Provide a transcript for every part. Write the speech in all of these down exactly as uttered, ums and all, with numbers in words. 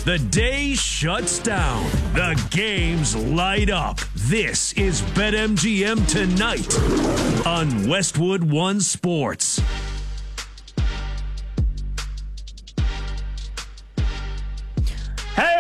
The day shuts down. The games light up. This is BetMGM Tonight on Westwood One Sports. Hey,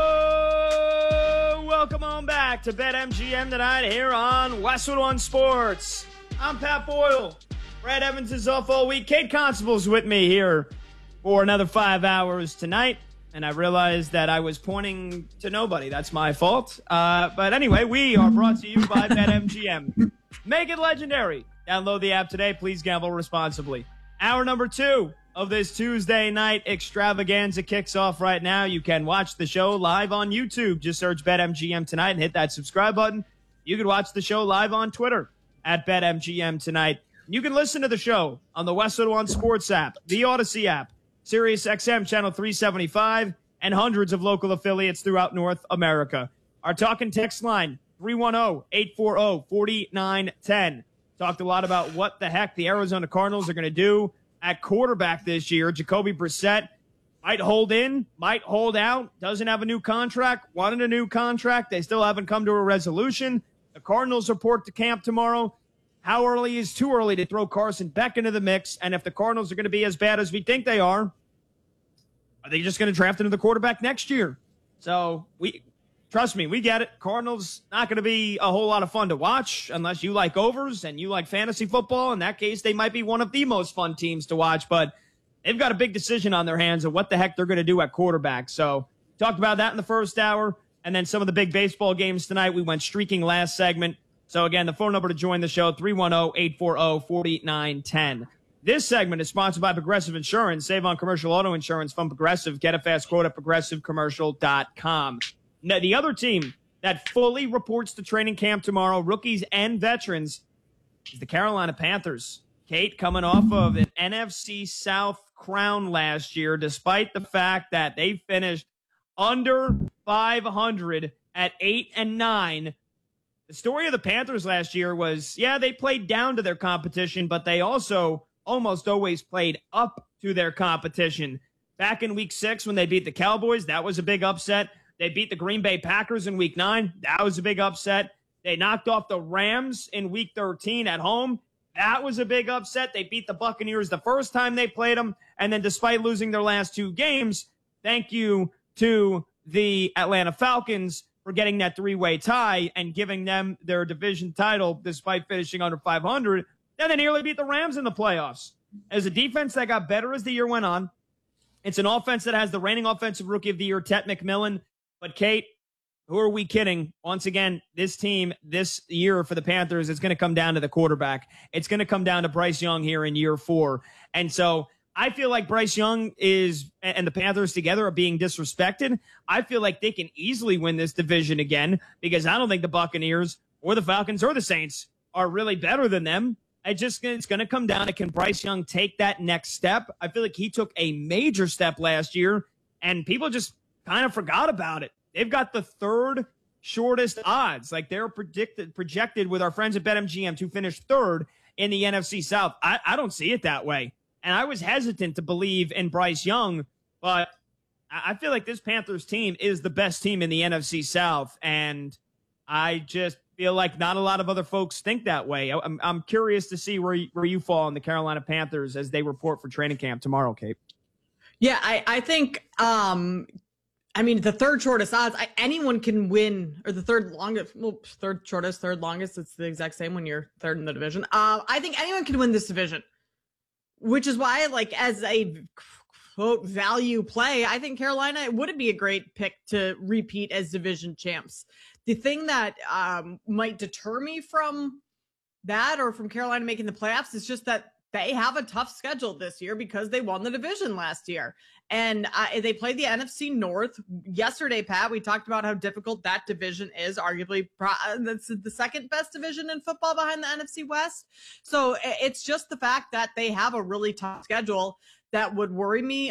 welcome on back to BetMGM Tonight here on Westwood One Sports. I'm Pat Boyle. Brad Evans is off all week. Kate Constable's with me here for another five hours tonight. And I realized that I was pointing to nobody. That's my fault. Uh, but anyway, we are brought to you by BetMGM. Make it legendary. Download the app today. Please gamble responsibly. Hour number two of this Tuesday night extravaganza kicks off right now. You can watch the show live on YouTube. Just search BetMGM Tonight and hit that subscribe button. You can watch the show live on Twitter at BetMGM Tonight. You can listen to the show on the Westwood One Sports app, the Odyssey app, Sirius X M Channel three seventy-five, and hundreds of local affiliates throughout North America. Our talk and text line, three one zero, eight four zero, four nine one zero. Talked a lot about what the heck the Arizona Cardinals are going to do at quarterback this year. Jacoby Brissett might hold in, might hold out, doesn't have a new contract, wanted a new contract. They still haven't come to a resolution. The Cardinals report to camp tomorrow. How early is too early to throw Carson Beck into the mix? And if the Cardinals are going to be as bad as we think they are, are they just going to draft another quarterback next year? So, we trust me, we get it. Cardinals not going to be a whole lot of fun to watch unless you like overs and you like fantasy football. In that case, they might be one of the most fun teams to watch. But they've got a big decision on their hands of what the heck they're going to do at quarterback. So, talked about that in the first hour. And then some of the big baseball games tonight. We went streaking last segment. So, again, the phone number to join the show, three one zero, eight four zero, four nine one zero. This segment is sponsored by Progressive Insurance. Save on commercial auto insurance from Progressive. Get a fast quote at progressive commercial dot com. Now, the other team that fully reports to training camp tomorrow, rookies and veterans, is the Carolina Panthers. Kate, coming off of an N F C South crown last year, despite the fact that they finished under five hundred at eight and nine. The story of the Panthers last year was, yeah, they played down to their competition, but they also almost always played up to their competition. Back in week six when they beat the Cowboys, that was a big upset. They beat the Green Bay Packers in week nine. That was a big upset. They knocked off the Rams in week thirteen at home. That was a big upset. They beat the Buccaneers the first time they played them. And then despite losing their last two games, thank you to the Atlanta Falcons for getting that three-way tie and giving them their division title despite finishing under five hundred. Then they nearly beat the Rams in the playoffs. As a defense that got better as the year went on, it's an offense that has the reigning offensive rookie of the year, Ted McMillan. But, Kate, who are we kidding? Once again, this team this year for the Panthers is going to come down to the quarterback. It's going to come down to Bryce Young here in year four. And so I feel like Bryce Young is and the Panthers together are being disrespected. I feel like they can easily win this division again because I don't think the Buccaneers or the Falcons or the Saints are really better than them. I just it's going to come down to, can Bryce Young take that next step? I feel like he took a major step last year, and people just kind of forgot about it. They've got the third shortest odds. Like, they're predicted projected with our friends at BetMGM to finish third in the N F C South. I, I don't see it that way. And I was hesitant to believe in Bryce Young, but I feel like this Panthers team is the best team in the N F C South, and I just feel like not a lot of other folks think that way. I'm, I'm curious to see where you, where you fall in the Carolina Panthers as they report for training camp tomorrow, Kate. Yeah, I, I think, um, I mean, the third shortest odds, I, anyone can win, or the third longest, well, third shortest, third longest, it's the exact same when you're third in the division. Uh, I think anyone can win this division. Which is why, like, as a quote value play, I think Carolina would be a great pick to repeat as division champs. The thing that um, might deter me from that or from Carolina making the playoffs is just that they have a tough schedule this year because they won the division last year. And uh, they played the N F C North yesterday, Pat. We talked about how difficult that division is, arguably pro- that's the second best division in football behind the N F C West. So it's just the fact that they have a really tough schedule that would worry me